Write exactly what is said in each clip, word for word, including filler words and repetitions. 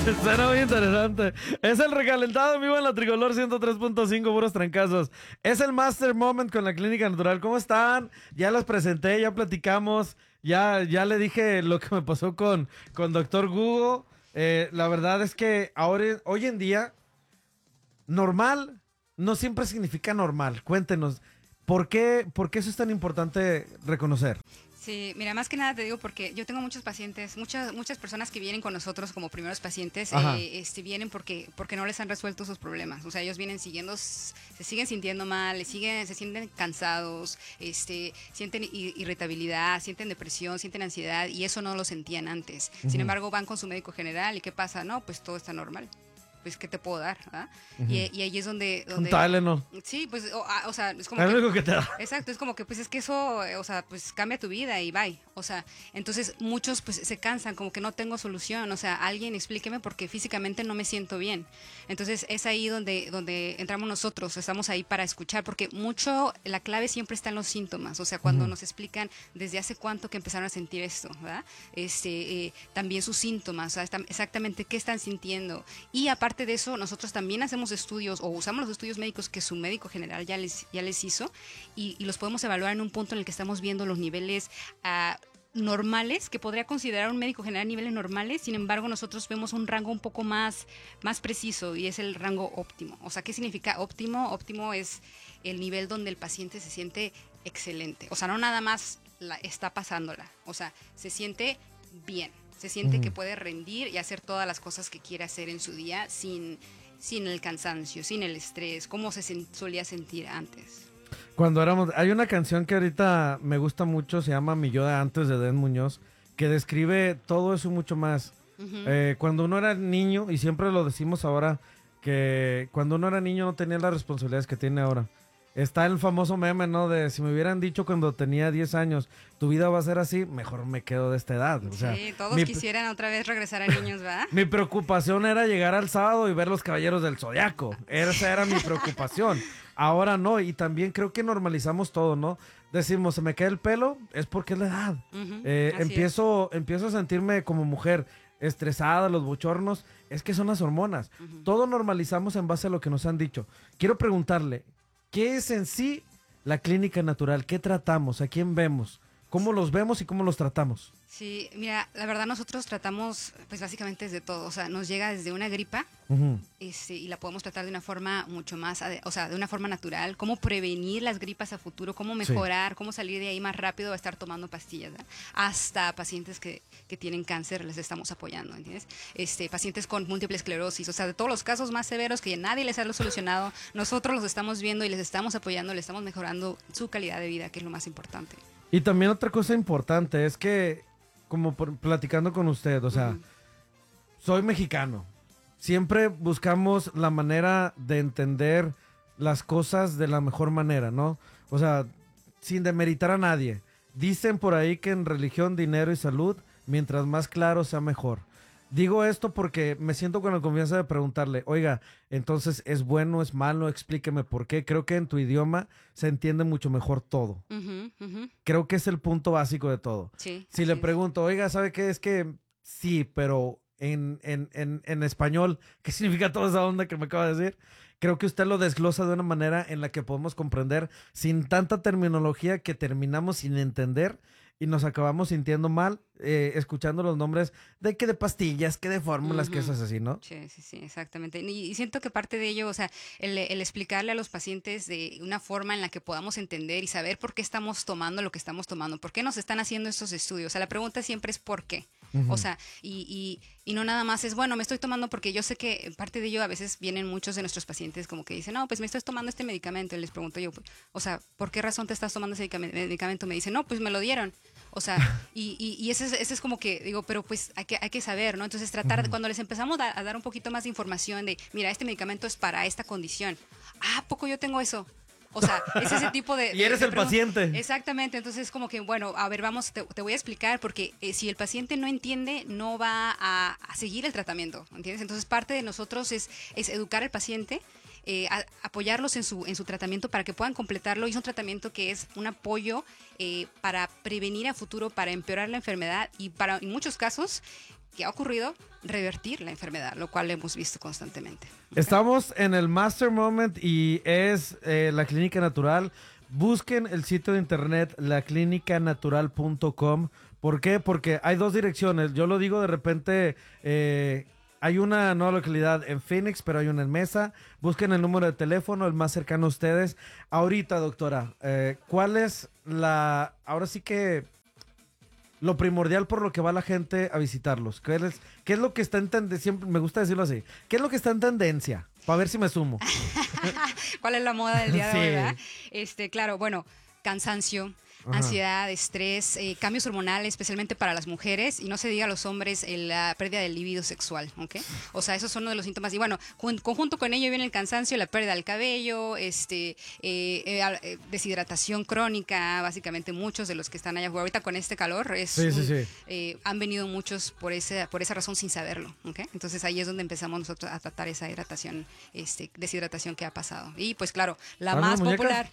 Suena muy interesante. Es el recalentado en vivo en la Tricolor ciento tres punto cinco, puros trancazos. Es el Master Moment con la Clínica Natural. ¿Cómo están? Ya los presenté, ya platicamos, ya, ya le dije lo que me pasó con, con Doctor Google. Eh, la verdad es que ahora, hoy en día, normal no siempre significa normal. Cuéntenos, ¿por qué, por qué eso es tan importante reconocer? Sí, mira, más que nada te digo porque yo tengo muchos pacientes, muchas muchas personas que vienen con nosotros como primeros pacientes, eh, este, vienen porque porque no les han resuelto sus problemas. O sea, ellos vienen siguiendo, se siguen sintiendo mal, les siguen, se sienten cansados, este, sienten irritabilidad, sienten depresión, sienten ansiedad y eso no lo sentían antes. Uh-huh. Sin embargo, van con su médico general y ¿qué pasa? No, pues todo está normal. Pues, ¿qué te puedo dar? ¿Ah? Uh-huh. y, y ahí es donde... donde un Tylenol. Sí, pues, o, o sea, es como es que... lo único que te da. Exacto, es como que, pues, es que eso, o sea, pues, cambia tu vida y bye. O sea, entonces, muchos, pues, se cansan, como que no tengo solución. O sea, alguien explíqueme porque físicamente no me siento bien. Entonces, es ahí donde, donde entramos nosotros, estamos ahí para escuchar, porque mucho, la clave siempre está en los síntomas. O sea, cuando uh-huh. nos explican desde hace cuánto que empezaron a sentir esto, ¿verdad? Este, eh, también sus síntomas, o sea, exactamente qué están sintiendo. Y aparte de eso, nosotros también hacemos estudios o usamos los estudios médicos que su médico general ya les, ya les hizo y, y los podemos evaluar en un punto en el que estamos viendo los niveles uh, normales, que podría considerar un médico general niveles normales. Sin embargo, nosotros vemos un rango un poco más, más preciso y es el rango óptimo. O sea, ¿qué significa óptimo? Óptimo es el nivel donde el paciente se siente excelente. O sea, no nada más la, está pasándola. O sea, se siente bien. Se siente uh-huh. que puede rendir y hacer todas las cosas que quiere hacer en su día sin, sin el cansancio, sin el estrés, como se sen- solía sentir antes. Cuando éramos... Hay una canción que ahorita me gusta mucho, se llama Mi Yo de Antes, de Den Muñoz, que describe todo eso y mucho más. Uh-huh. Eh, cuando uno era niño, y siempre lo decimos ahora, que cuando uno era niño no tenía las responsabilidades que tiene ahora. Está el famoso meme, ¿no? De si me hubieran dicho cuando tenía diez años, tu vida va a ser así, mejor me quedo de esta edad. O sea, sí, todos mi, quisieran otra vez regresar a niños, ¿verdad? Mi preocupación era llegar al sábado y ver Los Caballeros del Zodiaco. Esa era mi preocupación. Ahora no, y también creo que normalizamos todo, ¿no? Decimos, se me cae el pelo, es porque es la edad. Uh-huh, eh, empiezo, empiezo a sentirme como mujer estresada, los bochornos, es que son las hormonas. Uh-huh. Todo normalizamos en base a lo que nos han dicho. Quiero preguntarle, ¿qué es en sí la Clínica Natural? ¿Qué tratamos? ¿A quién vemos? ¿Cómo los vemos y cómo los tratamos? Sí, mira, la verdad nosotros tratamos pues básicamente desde todo, o sea, nos llega desde una gripa uh-huh. este, y la podemos tratar de una forma mucho más, o sea, de una forma natural, cómo prevenir las gripas a futuro, cómo mejorar, sí. cómo salir de ahí más rápido a estar tomando pastillas, ¿verdad? Hasta pacientes que, que tienen cáncer les estamos apoyando, ¿entiendes? Este, pacientes con múltiple esclerosis, o sea, de todos los casos más severos que nadie les ha solucionado, nosotros los estamos viendo y les estamos apoyando, les estamos mejorando su calidad de vida, que es lo más importante. Y también otra cosa importante es que, como por, platicando con usted, o sea, uh-huh. soy mexicano. Siempre buscamos la manera de entender las cosas de la mejor manera, ¿no? O sea, sin demeritar a nadie. Dicen por ahí que en religión, dinero y salud, mientras más claro sea mejor. Digo esto porque me siento con la confianza de preguntarle, oiga, entonces, ¿es bueno, es malo? Explíqueme por qué. Creo que en tu idioma se entiende mucho mejor todo. Uh-huh, uh-huh. Creo que es el punto básico de todo. Sí, si le pregunto, oiga, ¿sabe qué? Es que sí, pero en, en, en, en español, ¿qué significa toda esa onda que me acaba de decir? Creo que usted lo desglosa de una manera en la que podemos comprender sin tanta terminología que terminamos sin entender y nos acabamos sintiendo mal eh, escuchando los nombres de que de pastillas, que de fórmulas, uh-huh. que eso es así, ¿no? Sí, sí, sí, exactamente. Y, y siento que parte de ello, o sea, el, el explicarle a los pacientes de una forma en la que podamos entender y saber por qué estamos tomando lo que estamos tomando, por qué nos están haciendo estos estudios. O sea, la pregunta siempre es ¿por qué? Uh-huh. O sea, y, y, y no nada más es, bueno, me estoy tomando porque yo sé que parte de ello a veces vienen muchos de nuestros pacientes como que dicen, no, pues me estoy tomando este medicamento. Y les pregunto yo, o sea, ¿por qué razón te estás tomando ese medicamento? Me dicen, no, pues me lo dieron. O sea, y, y, y ese, es, ese es como que, digo, pero pues hay que, hay que saber, ¿no? Entonces tratar, uh-huh. cuando les empezamos a, a dar un poquito más de información de, mira, este medicamento es para esta condición. Ah, ¿poco yo tengo eso? O sea, es ese tipo de... y eres de, el de paciente. Exactamente, entonces es como que, bueno, a ver, vamos, te, te voy a explicar, porque eh, si el paciente no entiende, no va a, a seguir el tratamiento, ¿entiendes? Entonces parte de nosotros es, es educar al paciente, Eh, a, apoyarlos en su, en su tratamiento para que puedan completarlo. Y es un tratamiento que es un apoyo eh, para prevenir a futuro, para empeorar la enfermedad y para, en muchos casos, que ha ocurrido, revertir la enfermedad, lo cual hemos visto constantemente. Estamos en el Master Moment y es eh, la Clínica Natural. Busquen el sitio de internet la clínica natural punto com. ¿Por qué? Porque hay dos direcciones. Yo lo digo de repente, eh, hay una nueva localidad en Phoenix, pero hay una en Mesa. Busquen el número de teléfono, el más cercano a ustedes. Ahorita, doctora, eh, ¿cuál es la... ahora sí que... lo primordial por lo que va la gente a visitarlos? ¿Qué es, qué es lo que está en tendencia? Siempre me gusta decirlo así. ¿Qué es lo que está en tendencia? Para ver si me sumo. ¿Cuál es la moda del día de Sí. hoy, verdad? Este, claro, bueno, cansancio, Ajá. ansiedad, estrés, eh, cambios hormonales, especialmente para las mujeres, y no se diga a los hombres eh, la pérdida del libido sexual, ¿ok? O sea, esos son uno de los síntomas. Y bueno, jun- conjunto con ello viene el cansancio, la pérdida del cabello, este, eh, eh, al- eh, deshidratación crónica, básicamente muchos de los que están allá afuera. Ahorita con este calor, es Sí, sí, un- sí. eh, han venido muchos por, ese, por esa razón sin saberlo, ¿ok? Entonces ahí es donde empezamos nosotros a tratar esa hidratación, este, deshidratación que ha pasado. Y pues claro, la ¿Palmas, más muñecas? popular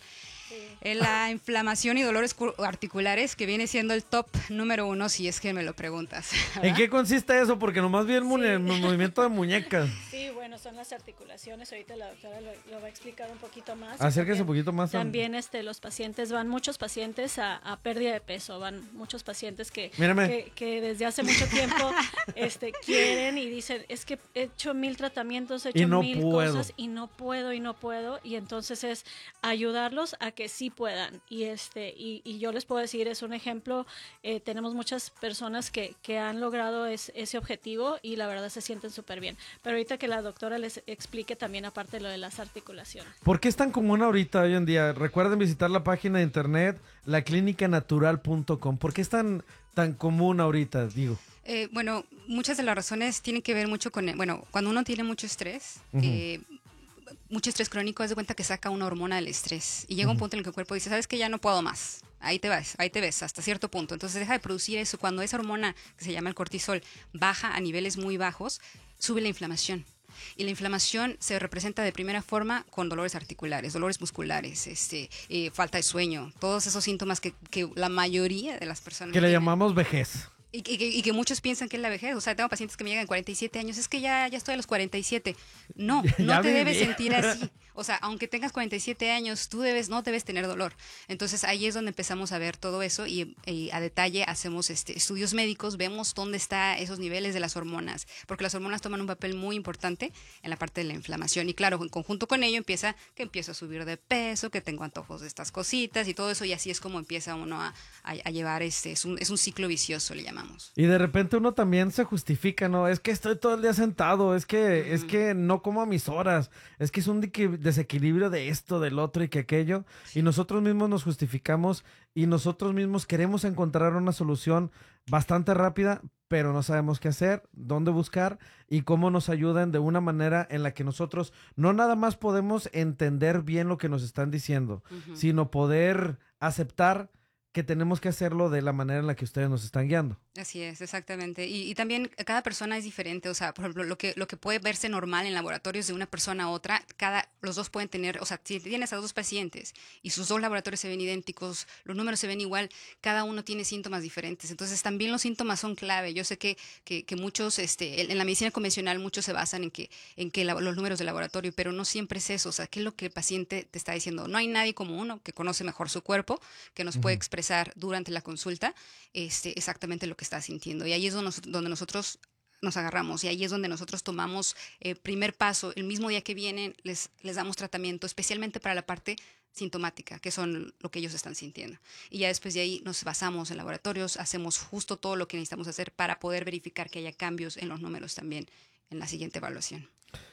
es la inflamación y dolores cu- articulares, que viene siendo el top número uno, si es que me lo preguntas. ¿En qué consiste eso? Porque nomás vi el, mu- Sí. el movimiento de muñecas. Sí, bueno, son las articulaciones. Ahorita la doctora lo, lo va a explicar un poquito más. Acérquese un También- poquito más. a- También este, los pacientes, van muchos pacientes a, a pérdida de peso, van muchos pacientes que, Mírame. que, que desde hace mucho tiempo este, quieren y dicen, es que he hecho mil tratamientos, he Y hecho no mil puedo. cosas y no puedo y no puedo. Y entonces es ayudarlos a que sí puedan. Y, este, y, y yo les puedo decir, es un ejemplo, eh, tenemos muchas personas que, que han logrado es- ese objetivo y la verdad se sienten súper bien. Pero ahorita que la doctora les explique también aparte lo de las articulaciones. ¿Por qué es tan común ahorita, hoy en día? Recuerden visitar la página de internet, la clínica natural punto com. ¿Por qué es tan, tan común ahorita, digo? Eh, bueno, muchas de las razones tienen que ver mucho con, el- bueno, cuando uno tiene mucho estrés, Ujú. eh, mucho estrés crónico, haz de cuenta que saca una hormona del estrés y llega un punto en el que el cuerpo dice, sabes que ya no puedo más, ahí te vas, ahí te ves, hasta cierto punto. Entonces deja de producir eso. Cuando esa hormona, que se llama el cortisol, baja a niveles muy bajos, sube la inflamación. Y la inflamación se representa de primera forma con dolores articulares, dolores musculares, este, eh, falta de sueño, todos esos síntomas que, que la mayoría de las personas Que le tienen. llamamos vejez. Y, y- y que muchos piensan que es la vejez. O sea, tengo pacientes que me llegan a cuarenta y siete años. Es que ya, ya estoy a los cuarenta y siete. No, Ya no te viví. debes sentir así. O sea, aunque tengas cuarenta y siete años, tú debes, no debes tener dolor. Entonces ahí es donde empezamos a ver todo eso y, y a detalle hacemos este, estudios médicos, vemos dónde están esos niveles de las hormonas, porque las hormonas toman un papel muy importante en la parte de la inflamación. Y claro, en conjunto con ello empieza que empiezo a subir de peso, que tengo antojos de estas cositas y todo eso, y así es como empieza uno a, a, a llevar, este, es un, es un ciclo vicioso, le llamamos. Y de repente uno también se justifica, ¿no? Es que estoy todo el día sentado, es que, Ujú. es que no como a mis horas, es que es un dique- desequilibrio de esto, del otro y que aquello. Y nosotros mismos nos justificamos y nosotros mismos queremos encontrar una solución bastante rápida, pero no sabemos qué hacer, dónde buscar y cómo nos ayudan de una manera en la que nosotros no nada más podemos entender bien lo que nos están diciendo, Ujú. sino poder aceptar que tenemos que hacerlo de la manera en la que ustedes nos están guiando. Así es, exactamente. Y, y también cada persona es diferente. O sea, por ejemplo, lo que, lo que puede verse normal en laboratorios de una persona a otra, cada, los dos pueden tener, o sea, si tienes a dos pacientes y sus dos laboratorios se ven idénticos, los números se ven igual, cada uno tiene síntomas diferentes. Entonces, también los síntomas son clave. Yo sé que, que, que muchos, este, en en la medicina convencional, muchos se basan en que, en que la- los números de laboratorio, pero no siempre es eso. O sea, ¿qué es lo que el paciente te está diciendo? No hay nadie como uno que conoce mejor su cuerpo, que nos puede Ujú. expresar durante la consulta este, exactamente lo que está sintiendo. Y ahí es donde, nos- donde nosotros nos agarramos y ahí es donde nosotros tomamos el primer paso. El mismo día que vienen les, les damos tratamiento, especialmente para la parte sintomática, que son lo que ellos están sintiendo. Y ya después de ahí nos basamos en laboratorios, hacemos justo todo lo que necesitamos hacer para poder verificar que haya cambios en los números también en la siguiente evaluación.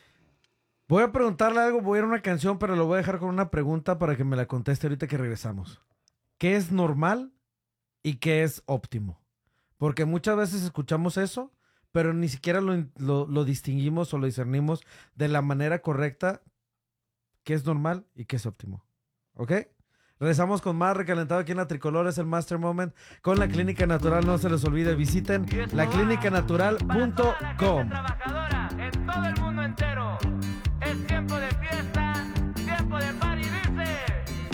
Voy a preguntarle algo, voy a ir a una canción, pero lo voy a dejar con una pregunta para que me la conteste ahorita que regresamos. ¿Qué es normal y qué es óptimo? Porque muchas veces escuchamos eso, pero ni siquiera lo, lo, lo distinguimos o lo discernimos de la manera correcta, qué es normal y qué es óptimo. ¿Ok? Regresamos con más recalentado aquí en la Tricolor, es el Master Moment con la Clínica Natural. No se les olvide, visiten la clínica natural punto com. Trabajadora en todo el mundo.